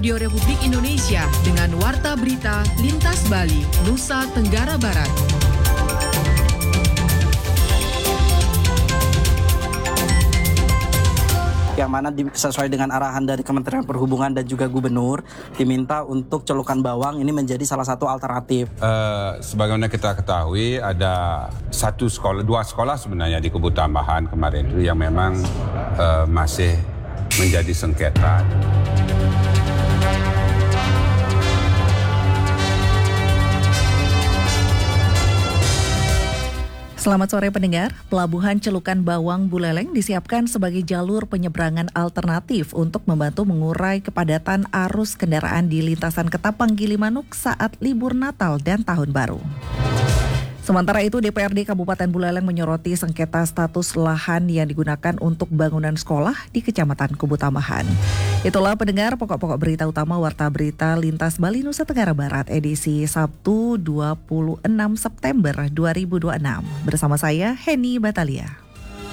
Radio Republik Indonesia dengan Warta Berita Lintas Bali, Nusa Tenggara Barat. Yang mana sesuai dengan arahan dari Kementerian Perhubungan dan juga Gubernur, diminta untuk celukan bawang ini menjadi salah satu alternatif. Sebagaimana kita ketahui ada dua sekolah sebenarnya di Kubu Tambahan kemarin itu yang memang masih menjadi sengketa. Selamat sore pendengar, Pelabuhan Celukan Bawang Buleleng disiapkan sebagai jalur penyeberangan alternatif untuk membantu mengurai kepadatan arus kendaraan di lintasan Ketapang Gilimanuk saat libur Natal dan Tahun Baru. Sementara itu, DPRD Kabupaten Buleleng menyoroti sengketa status lahan yang digunakan untuk bangunan sekolah di Kecamatan Kubu Tambahan. Itulah pendengar pokok-pokok berita utama Warta Berita Lintas Bali Nusa Tenggara Barat edisi Sabtu 26 September 2026. Bersama saya, Heni Batalia.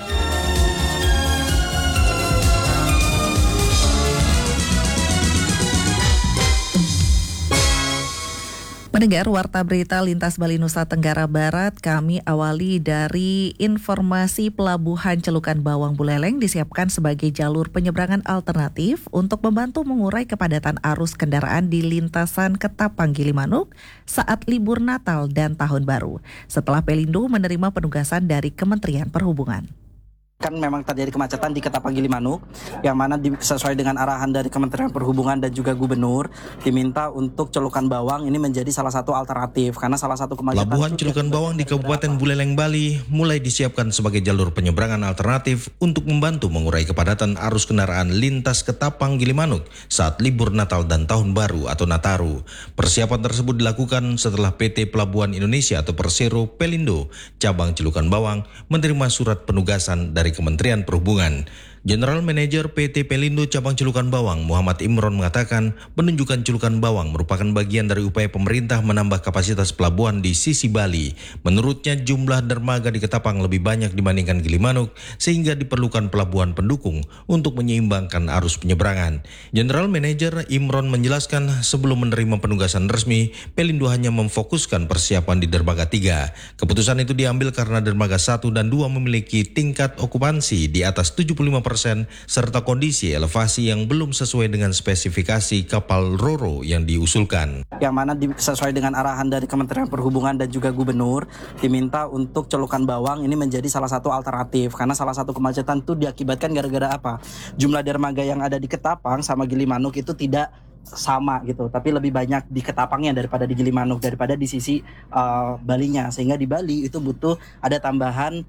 Pendengar Warta Berita Lintas Bali Nusa Tenggara Barat, kami awali dari informasi Pelabuhan Celukan Bawang Buleleng disiapkan sebagai jalur penyeberangan alternatif untuk membantu mengurai kepadatan arus kendaraan di lintasan Ketapang Gilimanuk saat libur Natal dan Tahun Baru, setelah Pelindo menerima penugasan dari Kementerian Perhubungan. Kan memang terjadi kemacetan di Ketapang Gilimanuk, yang mana sesuai dengan arahan dari Kementerian Perhubungan dan juga Gubernur, diminta untuk celukan bawang ini menjadi salah satu alternatif karena salah satu kemacetan. Pelabuhan Celukan Bawang di Kabupaten Buleleng, Bali mulai disiapkan sebagai jalur penyeberangan alternatif untuk membantu mengurai kepadatan arus kendaraan lintas Ketapang Gilimanuk saat libur Natal dan Tahun Baru atau Nataru. Persiapan tersebut dilakukan setelah PT Pelabuhan Indonesia atau Persero Pelindo Cabang Celukan Bawang menerima surat penugasan dari Kementerian Perhubungan. General Manager PT Pelindo Cabang Celukan Bawang Muhammad Imron mengatakan penunjukan celukan bawang merupakan bagian dari upaya pemerintah menambah kapasitas pelabuhan di sisi Bali. Menurutnya jumlah dermaga di Ketapang lebih banyak dibandingkan Gilimanuk sehingga diperlukan pelabuhan pendukung untuk menyeimbangkan arus penyeberangan. General Manager Imron menjelaskan sebelum menerima penugasan resmi, Pelindo hanya memfokuskan persiapan di dermaga 3. Keputusan itu diambil karena dermaga 1 dan 2 memiliki tingkat okupansi di atas 75% serta kondisi elevasi yang belum sesuai dengan spesifikasi kapal Roro yang diusulkan. Yang mana sesuai dengan arahan dari Kementerian Perhubungan dan juga Gubernur, diminta untuk celukan bawang ini menjadi salah satu alternatif karena salah satu kemacetan itu diakibatkan gara-gara apa? Jumlah dermaga yang ada di Ketapang sama Gilimanuk itu tidak sama gitu, tapi lebih banyak di Ketapangnya daripada di Gilimanuk, daripada di sisi Balinya, sehingga di Bali itu butuh ada tambahan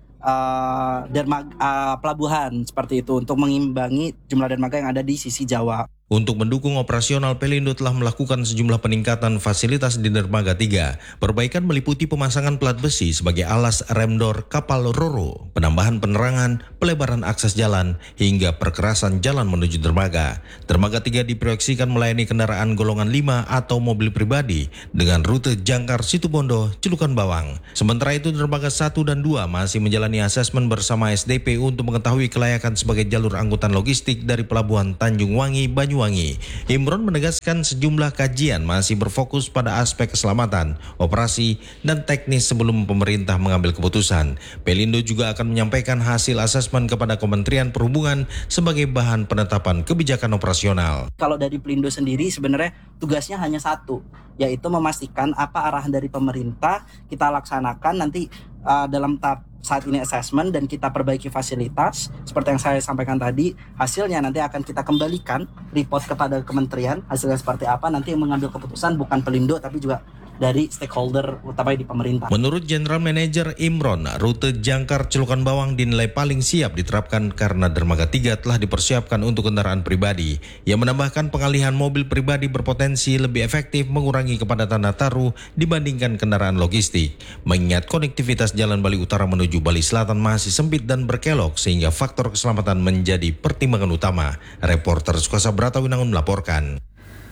pelabuhan seperti itu untuk mengimbangi jumlah dermaga yang ada di sisi Jawa. Untuk mendukung operasional, Pelindo telah melakukan sejumlah peningkatan fasilitas di dermaga 3. Perbaikan meliputi pemasangan plat besi sebagai alas remdor kapal Roro, penambahan penerangan, pelebaran akses jalan, hingga perkerasan jalan menuju dermaga. Dermaga 3 diproyeksikan melayani kendaraan golongan 5 atau mobil pribadi dengan rute Jangkar Situbondo, Celukan Bawang. Sementara itu dermaga 1 dan 2 masih menjalani asesmen bersama SDP untuk mengetahui kelayakan sebagai jalur angkutan logistik dari Pelabuhan Tanjung Wangi, Banyuwangi. Imron menegaskan sejumlah kajian masih berfokus pada aspek keselamatan, operasi, dan teknis sebelum pemerintah mengambil keputusan. Pelindo juga akan menyampaikan hasil asesmen kepada Kementerian Perhubungan sebagai bahan penetapan kebijakan operasional. Kalau dari Pelindo sendiri sebenarnya tugasnya hanya satu, yaitu memastikan apa arahan dari pemerintah kita laksanakan nanti dalam tahap saat ini assessment dan kita perbaiki fasilitas. Seperti yang saya sampaikan tadi, hasilnya nanti akan kita kembalikan report kepada kementerian, hasilnya seperti apa, nanti yang mengambil keputusan bukan Pelindo tapi juga dari stakeholder utama di pemerintah. Menurut General Manager Imron, rute Jangkar Celukan Bawang dinilai paling siap diterapkan karena dermaga 3 telah dipersiapkan untuk kendaraan pribadi. Ia menambahkan pengalihan mobil pribadi berpotensi lebih efektif mengurangi kepadatan Nataru dibandingkan kendaraan logistik. Mengingat konektivitas jalan Bali Utara menuju Bali Selatan masih sempit dan berkelok sehingga faktor keselamatan menjadi pertimbangan utama. Reporter Sukasa Bratawinangun melaporkan.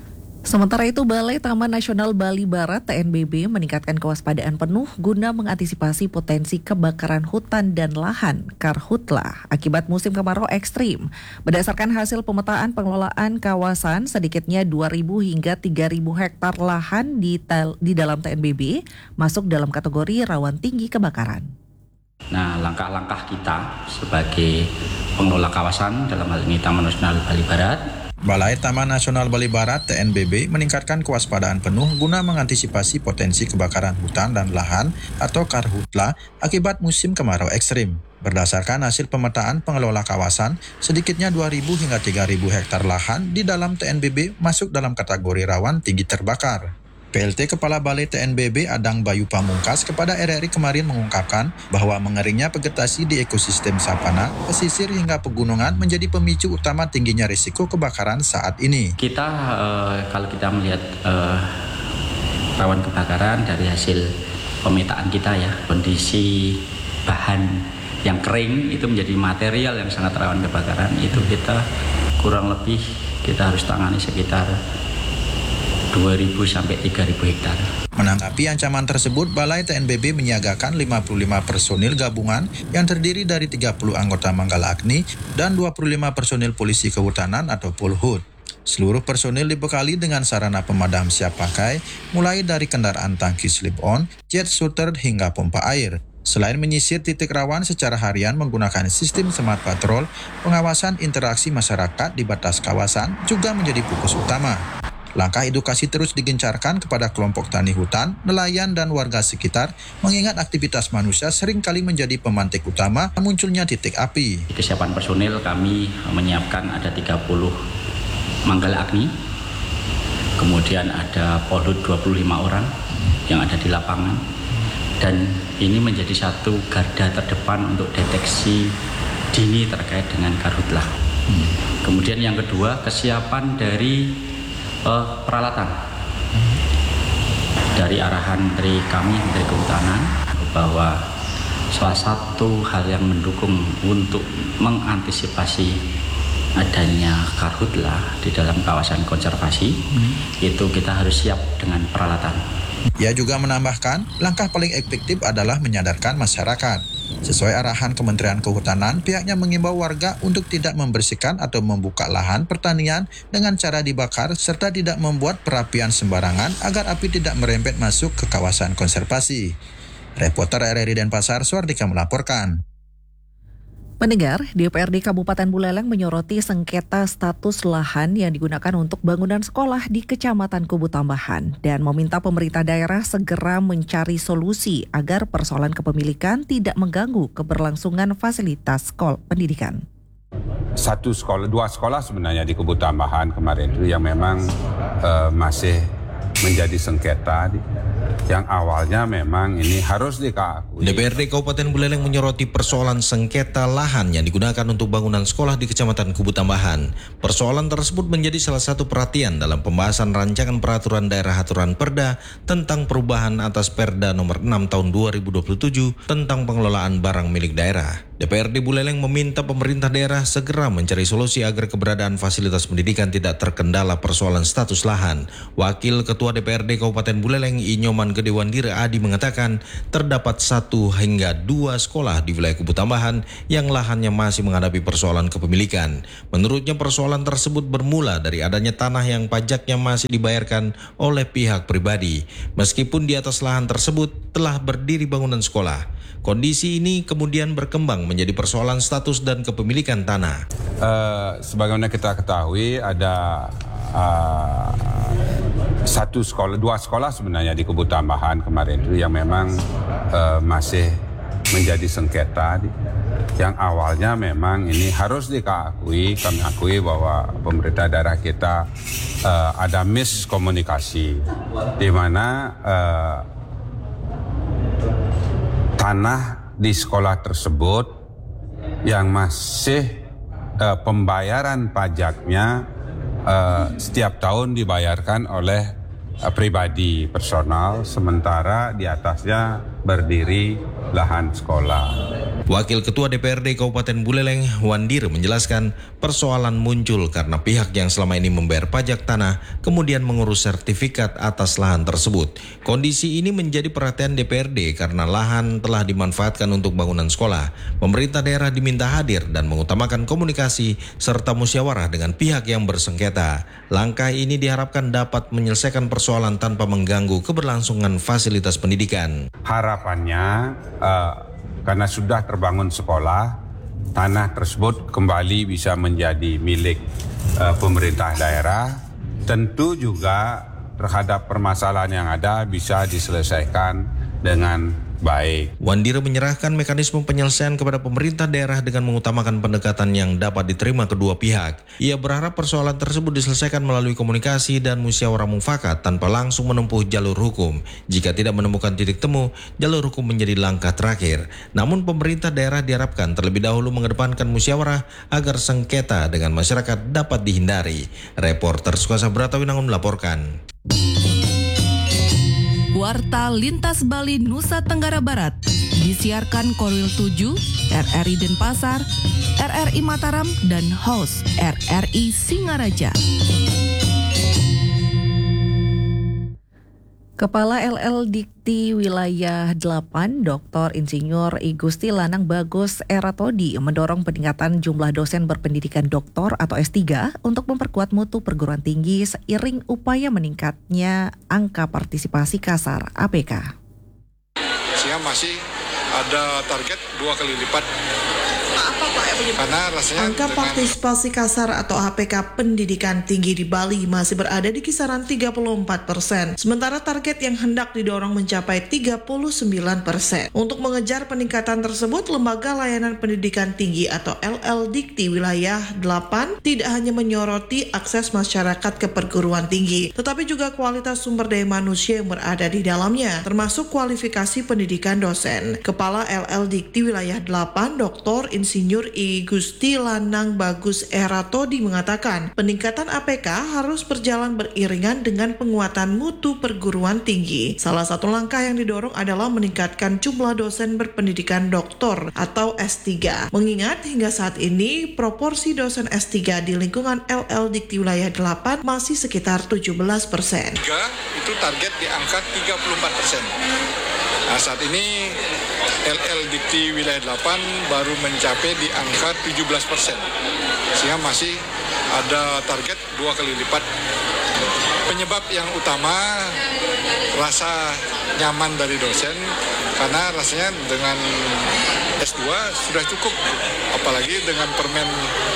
Sementara itu, Balai Taman Nasional Bali Barat (TNBB) meningkatkan kewaspadaan penuh guna mengantisipasi potensi kebakaran hutan dan lahan karhutlah akibat musim kemarau ekstrim. Berdasarkan hasil pemetaan pengelolaan kawasan, sedikitnya 2.000 hingga 3.000 hektar lahan di dalam TNBB masuk dalam kategori rawan tinggi kebakaran. Nah, langkah-langkah kita sebagai pengelola kawasan dalam hal ini Taman Nasional Bali Barat, Balai Taman Nasional Bali Barat (TNBB) meningkatkan kewaspadaan penuh guna mengantisipasi potensi kebakaran hutan dan lahan atau karhutla akibat musim kemarau ekstrim. Berdasarkan hasil pemetaan pengelola kawasan, sedikitnya 2.000 hingga 3.000 hektar lahan di dalam TNBB masuk dalam kategori rawan tinggi terbakar. PLT Kepala Balai TNBB Adang Bayu Pamungkas kepada RRI kemarin mengungkapkan bahwa mengeringnya vegetasi di ekosistem savana, pesisir hingga pegunungan menjadi pemicu utama tingginya risiko kebakaran saat ini. Kita kalau kita melihat rawan kebakaran dari hasil pemetaan kita ya, kondisi bahan yang kering itu menjadi material yang sangat rawan kebakaran, itu kita kurang lebih kita harus tangani sekitar 2.000 sampai 3.000 hektar. Menanggapi ancaman tersebut, Balai TNBB menyiagakan 55 personil gabungan yang terdiri dari 30 anggota Manggala Agni dan 25 personil polisi kehutanan atau Polhut. Seluruh personil dibekali dengan sarana pemadam siap pakai, mulai dari kendaraan tangki slip-on, jet shooter hingga pompa air. Selain menyisir titik rawan secara harian menggunakan sistem smart patrol, pengawasan interaksi masyarakat di batas kawasan juga menjadi fokus utama. Langkah edukasi terus digencarkan kepada kelompok tani hutan, nelayan, dan warga sekitar, mengingat aktivitas manusia seringkali menjadi pemantik utama munculnya titik api. Kesiapan personil kami menyiapkan ada 30 Manggala Agni, kemudian ada Polhut 25 orang yang ada di lapangan, dan ini menjadi satu garda terdepan untuk deteksi dini terkait dengan karhutlah. Kemudian yang kedua, kesiapan dari peralatan. Dari arahan dari kami, dari Kehutanan, bahwa salah satu hal yang mendukung untuk mengantisipasi adanya karhutlah di dalam kawasan konservasi, itu kita harus siap dengan peralatan. Ia juga menambahkan, langkah paling efektif adalah menyadarkan masyarakat. Sesuai arahan Kementerian Kehutanan, pihaknya mengimbau warga untuk tidak membersihkan atau membuka lahan pertanian dengan cara dibakar serta tidak membuat perapian sembarangan agar api tidak merembet masuk ke kawasan konservasi. Reporter RRI Denpasar, Suardika melaporkan. Pendengar, DPRD Kabupaten Buleleng menyoroti sengketa status lahan yang digunakan untuk bangunan sekolah di Kecamatan Kubu Tambahan dan meminta pemerintah daerah segera mencari solusi agar persoalan kepemilikan tidak mengganggu keberlangsungan fasilitas pendidikan. Dua sekolah sebenarnya di Kubu Tambahan kemarin itu yang memang masih menjadi sengketa yang awalnya memang ini harus dikakui. DPRD Kabupaten Buleleng menyoroti persoalan sengketa lahan yang digunakan untuk bangunan sekolah di Kecamatan Kubu Tambahan. Persoalan tersebut menjadi salah satu perhatian dalam pembahasan rancangan peraturan daerah aturan Perda tentang perubahan atas Perda nomor 6 tahun 2027 tentang pengelolaan barang milik daerah. DPRD Buleleng meminta pemerintah daerah segera mencari solusi agar keberadaan fasilitas pendidikan tidak terkendala persoalan status lahan. Wakil Ketua DPRD Kabupaten Buleleng Inyoman Gedewandira Adi mengatakan terdapat 1 hingga 2 sekolah di wilayah Kubu Tambahan yang lahannya masih menghadapi persoalan kepemilikan. Menurutnya persoalan tersebut bermula dari adanya tanah yang pajaknya masih dibayarkan oleh pihak pribadi. Meskipun di atas lahan tersebut telah berdiri bangunan sekolah. Kondisi ini kemudian berkembang menjadi persoalan status dan kepemilikan tanah. Sebagaimana kita ketahui ada 2 sekolah sebenarnya di Kubu Tambahan kemarin itu yang memang masih menjadi sengketa yang awalnya memang ini harus kami akui bahwa pemerintah daerah kita ada miskomunikasi di mana tanah di sekolah tersebut yang masih pembayaran pajaknya setiap tahun dibayarkan oleh pribadi personal, sementara di atasnya berdiri lahan sekolah. Wakil Ketua DPRD Kabupaten Buleleng, Wandir, menjelaskan persoalan muncul karena pihak yang selama ini membayar pajak tanah kemudian mengurus sertifikat atas lahan tersebut. Kondisi ini menjadi perhatian DPRD karena lahan telah dimanfaatkan untuk bangunan sekolah. Pemerintah daerah diminta hadir dan mengutamakan komunikasi serta musyawarah dengan pihak yang bersengketa. Langkah ini diharapkan dapat menyelesaikan persoalan tanpa mengganggu keberlangsungan fasilitas pendidikan. Harapannya karena sudah terbangun sekolah, tanah tersebut kembali bisa menjadi milik pemerintah daerah. Tentu juga terhadap permasalahan yang ada bisa diselesaikan dengan baik. Wandir menyerahkan mekanisme penyelesaian kepada pemerintah daerah dengan mengutamakan pendekatan yang dapat diterima kedua pihak. Ia berharap persoalan tersebut diselesaikan melalui komunikasi dan musyawarah mufakat tanpa langsung menempuh jalur hukum. Jika tidak menemukan titik temu, jalur hukum menjadi langkah terakhir. Namun pemerintah daerah diharapkan terlebih dahulu mengedepankan musyawarah agar sengketa dengan masyarakat dapat dihindari. Reporter Sukasa Bratawinangun melaporkan. Warta Lintas Bali Nusa Tenggara Barat disiarkan Korwil 7, RRI Denpasar, RRI Mataram, dan host RRI Singaraja. Kepala LL Dikti Wilayah 8, Dr. Insinyur I Gusti Lanang Bagus Eratodi mendorong peningkatan jumlah dosen berpendidikan doktor atau S3 untuk memperkuat mutu perguruan tinggi seiring upaya meningkatnya angka partisipasi kasar APK. Sehingga masih ada target 2 kali lipat. Apa Pak yang menyebabkan? Karena rasanya angka partisipasi kasar atau APK pendidikan tinggi di Bali masih berada di kisaran 34%. Sementara target yang hendak didorong mencapai 39%. Untuk mengejar peningkatan tersebut, Lembaga Layanan Pendidikan Tinggi atau LL Dikti Wilayah 8 tidak hanya menyoroti akses masyarakat ke perguruan tinggi, tetapi juga kualitas sumber daya manusia yang berada di dalamnya, termasuk kualifikasi pendidikan dosen. Kepala LL Dikti Wilayah 8, Dr. Insinyur I Gusti Lanang Bagus Eratodi mengatakan, peningkatan APK harus berjalan beriringan dengan penguatan mutu perguruan tinggi. Salah satu langkah yang didorong adalah meningkatkan jumlah dosen berpendidikan doktor atau S3. Mengingat hingga saat ini proporsi dosen S3 di lingkungan LL Dikti Wilayah 8 masih sekitar 17%. itu target di angka 34%. Nah, saat ini LL Dikti Wilayah 8 baru mencapai di angka 17%. Sehingga masih ada target 2 kali lipat. Penyebab yang utama rasa nyaman dari dosen, karena rasanya dengan S2 sudah cukup. Apalagi dengan Permen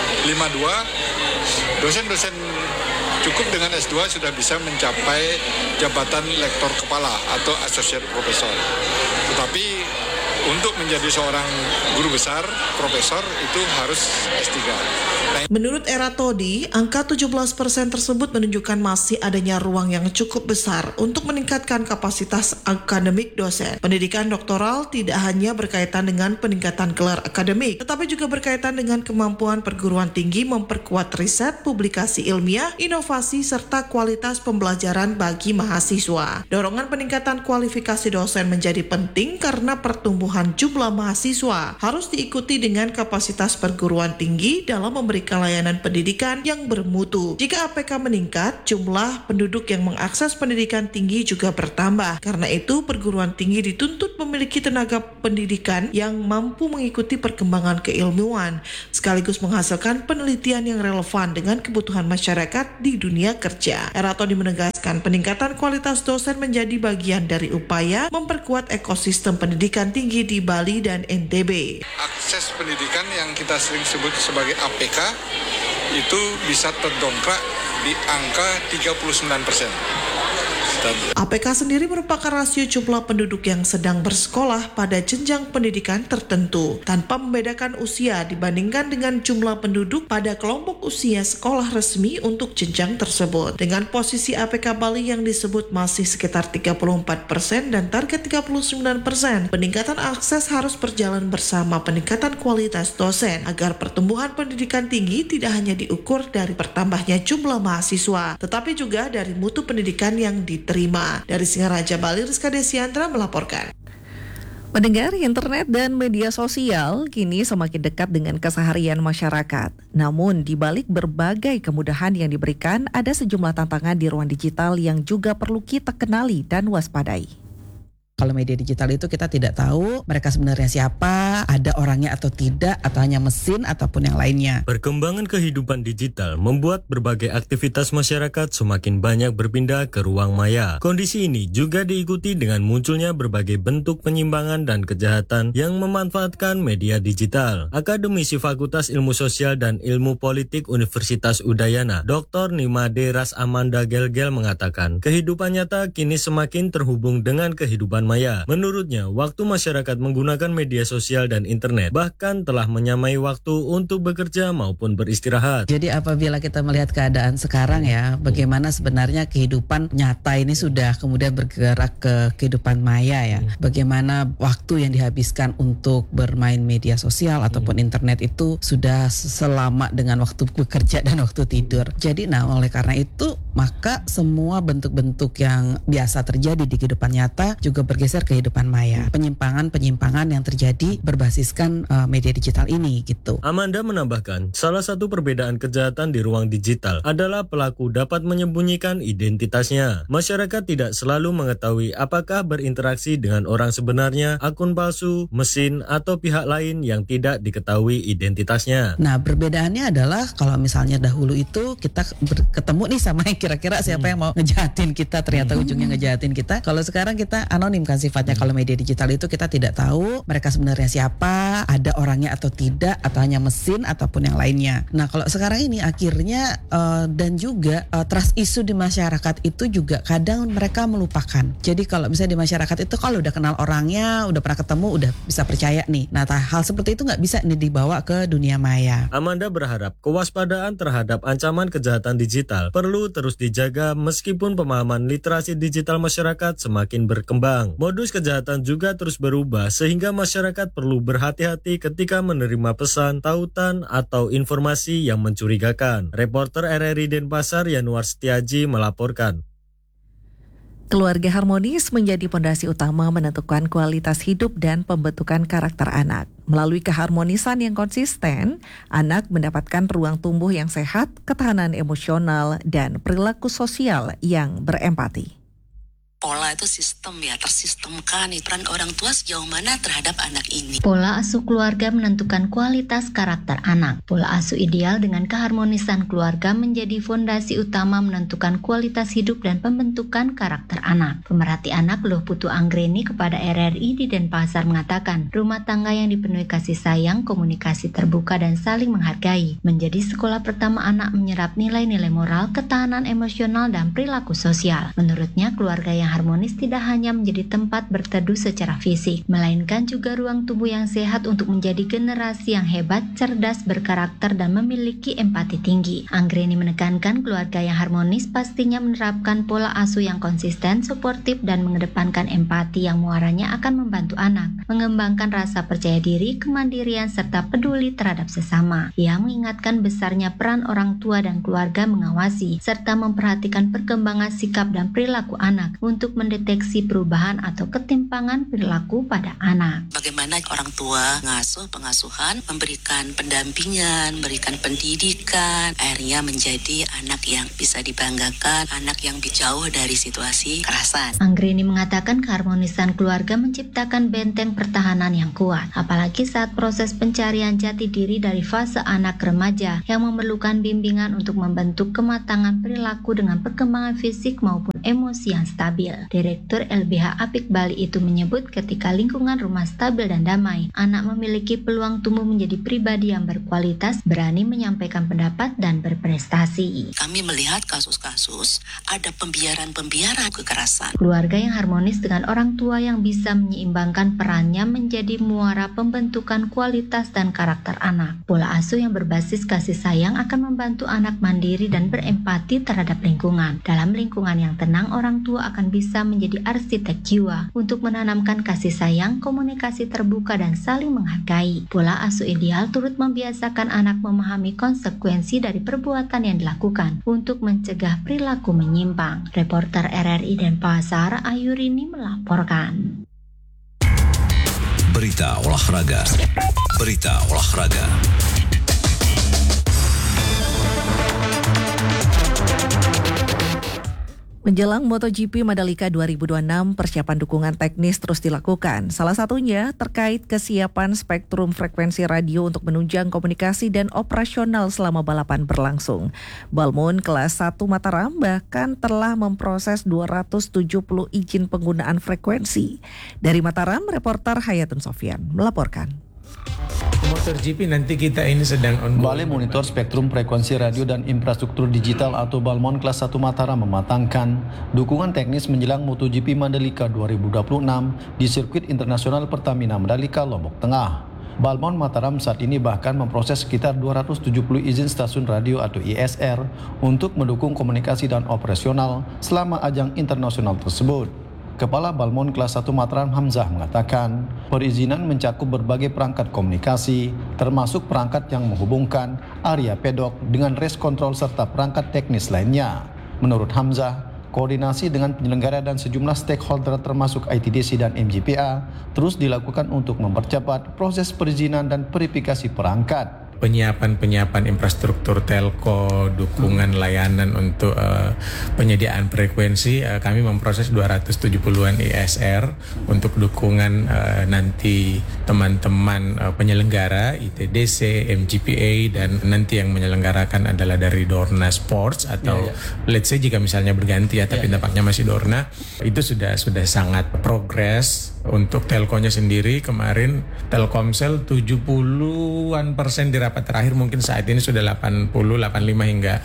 52, dosen-dosen cukup dengan S2 sudah bisa mencapai jabatan lektor kepala atau associate professor. Tetapi untuk menjadi seorang guru besar, profesor, itu harus S3. Menurut Eratodi, angka 17% tersebut menunjukkan masih adanya ruang yang cukup besar untuk meningkatkan kapasitas akademik dosen. Pendidikan doktoral tidak hanya berkaitan dengan peningkatan gelar akademik, tetapi juga berkaitan dengan kemampuan perguruan tinggi memperkuat riset, publikasi ilmiah, inovasi, serta kualitas pembelajaran bagi mahasiswa. Dorongan peningkatan kualifikasi dosen menjadi penting karena pertumbuhan jumlah mahasiswa harus diikuti dengan kapasitas perguruan tinggi dalam memberikan layanan pendidikan yang bermutu. Jika APK meningkat, jumlah penduduk yang mengakses pendidikan tinggi juga bertambah. Karena itu, perguruan tinggi dituntut memiliki tenaga pendidikan yang mampu mengikuti perkembangan keilmuan, sekaligus menghasilkan penelitian yang relevan dengan kebutuhan masyarakat di dunia kerja. Eratodi menegaskan peningkatan kualitas dosen menjadi bagian dari upaya memperkuat ekosistem pendidikan tinggi di Bali dan NTB. Akses pendidikan yang kita sering sebut sebagai APK itu bisa terdongkrak di angka 39%. APK sendiri merupakan rasio jumlah penduduk yang sedang bersekolah pada jenjang pendidikan tertentu, tanpa membedakan usia dibandingkan dengan jumlah penduduk pada kelompok usia sekolah resmi untuk jenjang tersebut. Dengan posisi APK Bali yang disebut masih sekitar 34% dan target 39%, peningkatan akses harus berjalan bersama peningkatan kualitas dosen agar pertumbuhan pendidikan tinggi tidak hanya diukur dari bertambahnya jumlah mahasiswa, tetapi juga dari mutu pendidikan yang diterima. Dari Singaraja, Bali, Rizka Desiandra melaporkan. Pendengar, internet dan media sosial kini semakin dekat dengan keseharian masyarakat. Namun, di balik berbagai kemudahan yang diberikan, ada sejumlah tantangan di ruang digital yang juga perlu kita kenali dan waspadai. Kalau media digital itu kita tidak tahu mereka sebenarnya siapa, ada orangnya atau tidak, atau hanya mesin ataupun yang lainnya. Perkembangan kehidupan digital membuat berbagai aktivitas masyarakat semakin banyak berpindah ke ruang maya. Kondisi ini juga diikuti dengan munculnya berbagai bentuk penyimpangan dan kejahatan yang memanfaatkan media digital. Akademisi Fakultas Ilmu Sosial dan Ilmu Politik Universitas Udayana, Dr. Nimade Ras Amanda Gelgel mengatakan, kehidupan nyata kini semakin terhubung dengan kehidupan maya. Menurutnya, waktu masyarakat menggunakan media sosial dan internet bahkan telah menyamai waktu untuk bekerja maupun beristirahat. Jadi apabila kita melihat keadaan sekarang ya, bagaimana sebenarnya kehidupan nyata ini sudah kemudian bergerak ke kehidupan maya ya. Bagaimana waktu yang dihabiskan untuk bermain media sosial ataupun internet itu sudah selama dengan waktu bekerja dan waktu tidur. Jadi oleh karena itu maka semua bentuk-bentuk yang biasa terjadi di kehidupan nyata juga bergeser ke kehidupan maya. Penyimpangan-penyimpangan yang terjadi berbasiskan media digital ini gitu. Amanda menambahkan, salah satu perbedaan kejahatan di ruang digital adalah pelaku dapat menyembunyikan identitasnya. Masyarakat tidak selalu mengetahui apakah berinteraksi dengan orang sebenarnya, akun palsu, mesin, atau pihak lain yang tidak diketahui identitasnya. Nah, perbedaannya adalah kalau misalnya dahulu itu kita ketemu nih sama kira-kira siapa yang mau ngejahatin kita, ternyata ujungnya ngejahatin kita. Kalau sekarang kita anonim kan sifatnya. Kalau media digital itu kita tidak tahu mereka sebenarnya siapa, ada orangnya atau tidak, atau hanya mesin ataupun yang lainnya. Nah, kalau sekarang ini akhirnya dan juga trust issue di masyarakat itu juga kadang mereka melupakan. Jadi kalau misalnya di masyarakat itu kalau udah kenal orangnya, udah pernah ketemu, udah bisa percaya nih. Nah, hal seperti itu nggak bisa nih dibawa ke dunia maya. Amanda berharap kewaspadaan terhadap ancaman kejahatan digital perlu terus dijaga meskipun pemahaman literasi digital masyarakat semakin berkembang. Modus kejahatan juga terus berubah sehingga masyarakat perlu berhati-hati ketika menerima pesan, tautan, atau informasi yang mencurigakan. Reporter RRI Denpasar Yanuar Setiaji melaporkan. Keluarga harmonis menjadi fondasi utama menentukan kualitas hidup dan pembentukan karakter anak. Melalui keharmonisan yang konsisten, anak mendapatkan ruang tumbuh yang sehat, ketahanan emosional, dan perilaku sosial yang berempati. Pola itu sistem ya, tersistemkan. Peran orang tua sejauh mana terhadap anak ini. Pola asuh keluarga menentukan kualitas karakter anak. Pola asuh ideal dengan keharmonisan keluarga menjadi fondasi utama menentukan kualitas hidup dan pembentukan karakter anak. Pemerhati anak Luh Putu Anggreni kepada RRI di Denpasar mengatakan, rumah tangga yang dipenuhi kasih sayang, komunikasi terbuka dan saling menghargai menjadi sekolah pertama anak menyerap nilai-nilai moral, ketahanan emosional dan perilaku sosial. Menurutnya, keluarga yang harmonis tidak hanya menjadi tempat berteduh secara fisik, melainkan juga ruang tubuh yang sehat untuk menjadi generasi yang hebat, cerdas, berkarakter, dan memiliki empati tinggi. Anggreni menekankan keluarga yang harmonis pastinya menerapkan pola asuh yang konsisten, suportif, dan mengedepankan empati yang muaranya akan membantu anak mengembangkan rasa percaya diri, kemandirian, serta peduli terhadap sesama. Ia mengingatkan besarnya peran orang tua dan keluarga mengawasi, serta memperhatikan perkembangan sikap dan perilaku anak untuk mendeteksi perubahan atau ketimpangan perilaku pada anak. Bagaimana orang tua pengasuhan, memberikan pendampingan, memberikan pendidikan, akhirnya menjadi anak yang bisa dibanggakan, anak yang jauh dari situasi kekerasan. Anggreni mengatakan keharmonisan keluarga menciptakan benteng pertahanan yang kuat, apalagi saat proses pencarian jati diri dari fase anak remaja yang memerlukan bimbingan untuk membentuk kematangan perilaku dengan perkembangan fisik maupun emosi yang stabil. Direktur LBH Apik Bali itu menyebut ketika lingkungan rumah stabil dan damai, anak memiliki peluang tumbuh menjadi pribadi yang berkualitas, berani menyampaikan pendapat dan berprestasi. Kami melihat kasus-kasus ada pembiaran kekerasan. Keluarga yang harmonis dengan orang tua yang bisa menyeimbangkan perannya menjadi muara pembentukan kualitas dan karakter anak. Pola asuh yang berbasis kasih sayang akan membantu anak mandiri dan berempati terhadap lingkungan. Dalam lingkungan yang tenang, orang tua akan bisa menjadi arsitek jiwa untuk menanamkan kasih sayang, komunikasi terbuka, dan saling menghargai. Pola asuh ideal turut membiasakan anak memahami konsekuensi dari perbuatan yang dilakukan untuk mencegah perilaku menyimpang. Reporter RRI Denpasar, Ayurini melaporkan. Berita olahraga. Menjelang MotoGP Mandalika 2026, persiapan dukungan teknis terus dilakukan. Salah satunya terkait kesiapan spektrum frekuensi radio untuk menunjang komunikasi dan operasional selama balapan berlangsung. Balmon kelas 1 Mataram bahkan telah memproses 270 izin penggunaan frekuensi. Dari Mataram, reporter Hayatun Sofyan melaporkan. MotoGP nanti kita ini sedang Balai Monitor Spektrum Frekuensi Radio dan Infrastruktur Digital atau Balmon kelas 1 Mataram mematangkan dukungan teknis menjelang MotoGP Mandalika 2026 di sirkuit internasional Pertamina Mandalika, Lombok Tengah. Balmon Mataram saat ini bahkan memproses sekitar 270 izin stasiun radio atau ISR untuk mendukung komunikasi dan operasional selama ajang internasional tersebut. Kepala Balmon kelas 1 Mataram Hamzah mengatakan, perizinan mencakup berbagai perangkat komunikasi, termasuk perangkat yang menghubungkan area pedok dengan race control serta perangkat teknis lainnya. Menurut Hamzah, koordinasi dengan penyelenggara dan sejumlah stakeholder termasuk ITDC dan MGPA terus dilakukan untuk mempercepat proses perizinan dan verifikasi perangkat. Penyiapan infrastruktur telco, dukungan layanan untuk penyediaan frekuensi, kami memproses 270-an ISR untuk dukungan nanti teman-teman penyelenggara ITDC, MGPA, dan nanti yang menyelenggarakan adalah dari Dorna Sports atau let's say jika misalnya berganti tapi tampaknya masih Dorna, itu sudah sangat progres. Untuk telkonya sendiri kemarin Telkomsel 70-an% di rapat terakhir, mungkin saat ini sudah 80, 85 hingga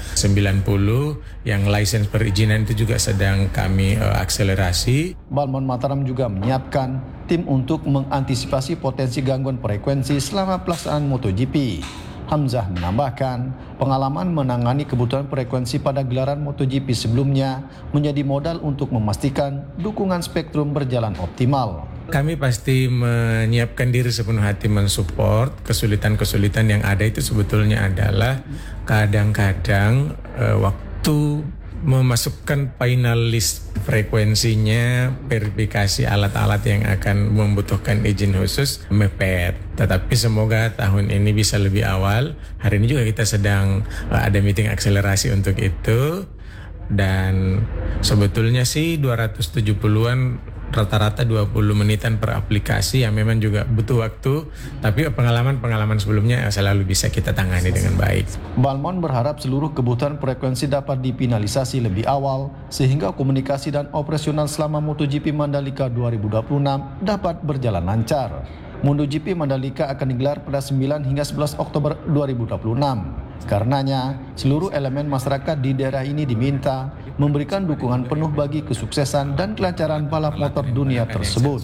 90. Yang lisensi perizinan itu juga sedang kami akselerasi. Balmon Mataram juga menyiapkan tim untuk mengantisipasi potensi gangguan frekuensi selama pelaksanaan MotoGP. Hamzah menambahkan, pengalaman menangani kebutuhan frekuensi pada gelaran MotoGP sebelumnya menjadi modal untuk memastikan dukungan spektrum berjalan optimal. Kami pasti menyiapkan diri sepenuh hati mensupport. Kesulitan-kesulitan yang ada itu sebetulnya adalah kadang-kadang waktu memasukkan final list frekuensinya, verifikasi alat-alat yang akan membutuhkan izin khusus mepet. Tetapi semoga tahun ini bisa lebih awal. Hari ini juga kita sedang ada meeting akselerasi untuk itu. Dan sebetulnya sih 270-an rata-rata 20 menitan per aplikasi yang memang juga butuh waktu, tapi pengalaman sebelumnya selalu bisa kita tangani dengan baik. Balmon berharap seluruh kebutuhan frekuensi dapat dipinalisasi lebih awal sehingga komunikasi dan operasional selama MotoGP Mandalika 2026 dapat berjalan lancar. MotoGP Mandalika akan digelar pada 9 hingga 11 Oktober 2026. Karenanya, seluruh elemen masyarakat di daerah ini diminta memberikan dukungan penuh bagi kesuksesan dan kelancaran balap motor dunia tersebut.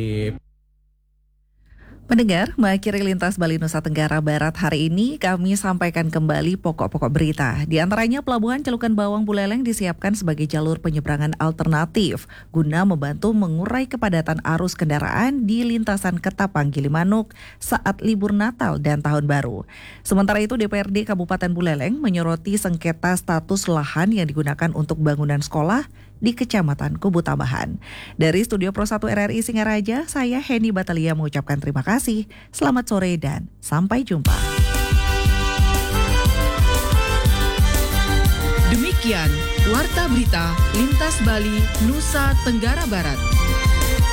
Pendengar, mengakhiri Lintas Bali Nusa Tenggara Barat hari ini, kami sampaikan kembali pokok-pokok berita. Di antaranya, Pelabuhan Celukan Bawang Buleleng disiapkan sebagai jalur penyeberangan alternatif guna membantu mengurai kepadatan arus kendaraan di lintasan Ketapang Gilimanuk saat libur Natal dan Tahun Baru. Sementara itu, DPRD Kabupaten Buleleng menyoroti sengketa status lahan yang digunakan untuk bangunan sekolah di Kecamatan Kubu Tambahan. Dari Studio Pro 1 RRI Singaraja, saya Heni Batalia mengucapkan terima kasih. Selamat sore dan sampai jumpa. Demikian Warta Berita Lintas Bali Nusa Tenggara Barat.